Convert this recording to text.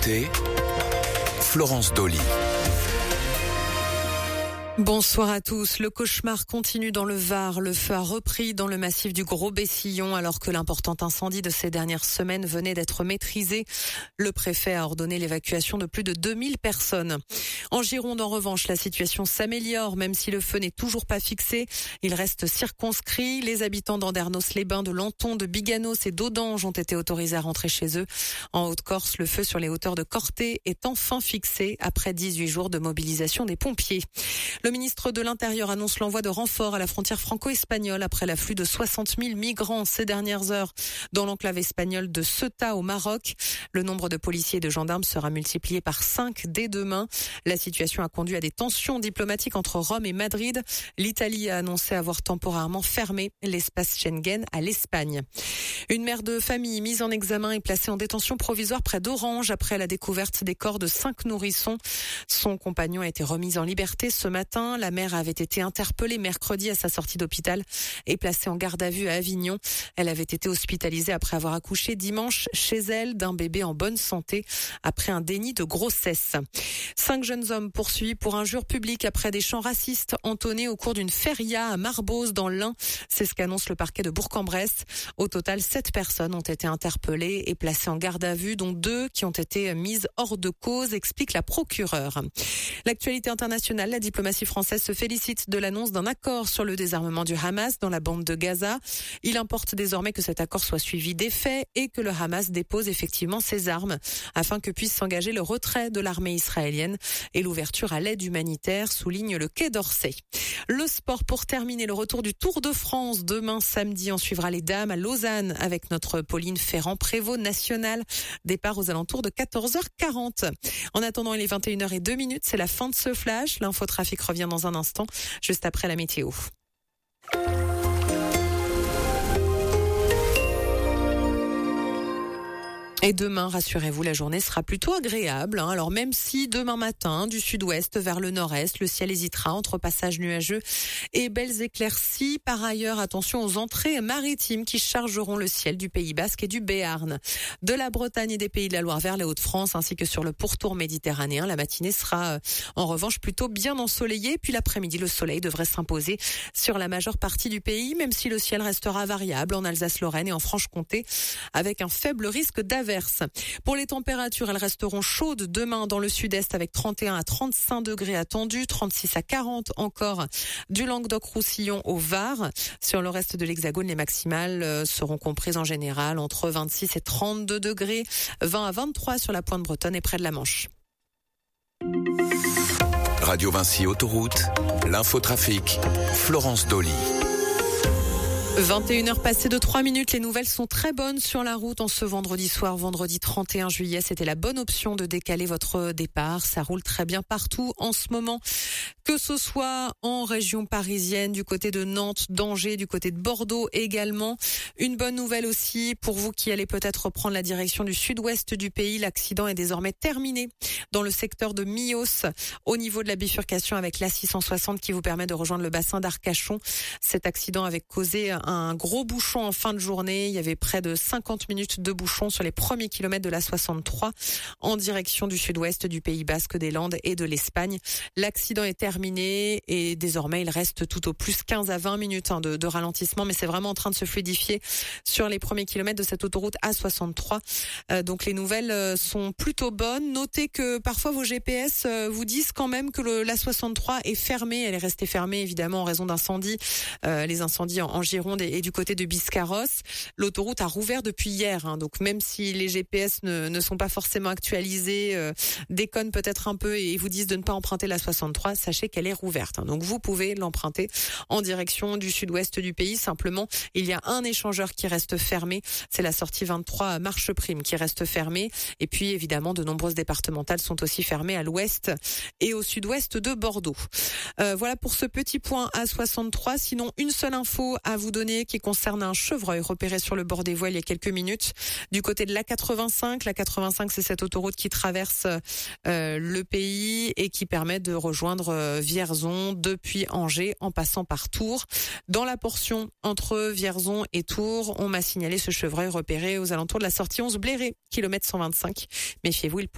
écoutez Florence Dolly. Bonsoir à tous. Le cauchemar continue dans le Var. Le feu a repris dans le massif du Gros-Bessillon alors que l'important incendie de ces dernières semaines venait d'être maîtrisé. Le préfet a ordonné l'évacuation de plus de 2000 personnes. En Gironde, en revanche, la situation s'améliore, même si le feu n'est toujours pas fixé. Il reste circonscrit. Les habitants d'Andernos-les-Bains, de Lanton, de Biganos et d'Audange ont été autorisés à rentrer chez eux. En Haute-Corse, le feu sur les hauteurs de Corté est enfin fixé après 18 jours de mobilisation des pompiers. Le ministre de l'Intérieur annonce l'envoi de renforts à la frontière franco-espagnole après l'afflux de 60 000 migrants ces dernières heures dans l'enclave espagnole de Ceuta au Maroc. Le nombre de policiers et de gendarmes sera multiplié par 5 dès demain. La situation a conduit à des tensions diplomatiques entre Rome et Madrid. L'Italie a annoncé avoir temporairement fermé l'espace Schengen à l'Espagne. Une mère de famille mise en examen est placée en détention provisoire près d'Orange après la découverte des corps de 5 nourrissons. Son compagnon a été remis en liberté ce matin. La mère avait été interpellée mercredi à sa sortie d'hôpital et placée en garde à vue à Avignon. Elle avait été hospitalisée après avoir accouché dimanche chez elle d'un bébé en bonne santé après un déni de grossesse. 5 jeunes hommes poursuivis pour injure publique après des chants racistes entonnés au cours d'une feria à Marbose dans l'Ain. C'est ce qu'annonce le parquet de Bourg-en-Bresse. Au total, 7 personnes ont été interpellées et placées en garde à vue, dont 2 qui ont été mises hors de cause, explique la procureure. L'actualité internationale, la diplomatie française se félicite de l'annonce d'un accord sur le désarmement du Hamas dans la bande de Gaza. Il importe désormais que cet accord soit suivi des faits et que le Hamas dépose effectivement ses armes afin que puisse s'engager le retrait de l'armée israélienne et l'ouverture à l'aide humanitaire, souligne le Quai d'Orsay. Le sport pour terminer, le retour du Tour de France. Demain samedi, on suivra les dames à Lausanne avec notre Pauline Ferrand-Prévot nationale. Départ aux alentours de 14h40. En attendant, il est 21h02. C'est la fin de ce flash. L'infotrafic revient dans un instant, juste après la météo. Et demain, rassurez-vous, la journée sera plutôt agréable. Alors même si demain matin, du sud-ouest vers le nord-est, le ciel hésitera entre passages nuageux et belles éclaircies. Par ailleurs, attention aux entrées maritimes qui chargeront le ciel du Pays Basque et du Béarn. De la Bretagne et des Pays de la Loire vers les Hauts-de-France, ainsi que sur le pourtour méditerranéen, la matinée sera en revanche plutôt bien ensoleillée. Puis l'après-midi, le soleil devrait s'imposer sur la majeure partie du pays, même si le ciel restera variable en Alsace-Lorraine et en Franche-Comté, avec un faible risque d'averse. Pour les températures, elles resteront chaudes demain dans le sud-est avec 31 à 35 degrés attendus, 36 à 40 encore du Languedoc-Roussillon au Var. Sur le reste de l'Hexagone, les maximales seront comprises en général entre 26 et 32 degrés, 20 à 23 sur la pointe bretonne et près de la Manche. Radio Vinci Autoroute, l'infotrafic, Florence Dolly. 21h passées de 3 minutes, les nouvelles sont très bonnes sur la route en ce vendredi soir, vendredi 31 juillet. C'était la bonne option de décaler votre départ. Ça roule très bien partout en ce moment, que ce soit en région parisienne, du côté de Nantes, d'Angers, du côté de Bordeaux également. Une bonne nouvelle aussi pour vous qui allez peut-être reprendre la direction du sud-ouest du pays. L'accident est désormais terminé dans le secteur de Millos, au niveau de la bifurcation avec l'A660 qui vous permet de rejoindre le bassin d'Arcachon. Cet accident avait causé un gros bouchon en fin de journée. Il y avait près de 50 minutes de bouchon sur les premiers kilomètres de la 63 en direction du sud-ouest du Pays Basque, des Landes et de l'Espagne. L'accident est terminé et désormais il reste tout au plus 15 à 20 minutes de ralentissement, mais c'est vraiment en train de se fluidifier sur les premiers kilomètres de cette autoroute A63. Donc les nouvelles sont plutôt bonnes. Notez que parfois vos GPS vous disent quand même que la 63 est fermée. Elle est restée fermée évidemment en raison d'incendies, les incendies en Gironde et du côté de Biscarrosse. L'autoroute a rouvert depuis hier, donc même si les GPS ne sont pas forcément actualisés, déconnent peut-être un peu et vous disent de ne pas emprunter la 63, sachez qu'elle est rouverte. Donc vous pouvez l'emprunter en direction du sud-ouest du pays. Simplement, il y a un échangeur qui reste fermé, c'est la sortie 23 Marche Prime qui reste fermée. Et puis évidemment, de nombreuses départementales sont aussi fermées à l'ouest et au sud-ouest de Bordeaux. Voilà pour ce petit point A63. Sinon, une seule info à vous donner qui concerne un chevreuil repéré sur le bord des voies il y a quelques minutes du côté de l'A85. L'A85, c'est cette autoroute qui traverse le pays et qui permet de rejoindre Vierzon depuis Angers en passant par Tours. Dans la portion entre Vierzon et Tours, on m'a signalé ce chevreuil repéré aux alentours de la sortie 11 Bléré, kilomètre 125. Méfiez-vous, il